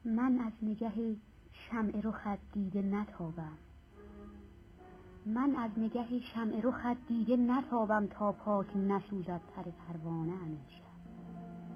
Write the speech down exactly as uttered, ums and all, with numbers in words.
من از نگه شمع رخت دیده نتابم، من از نگه شمع رخت دیده نتابم تا پاک نسوزد پر پروانه امشب.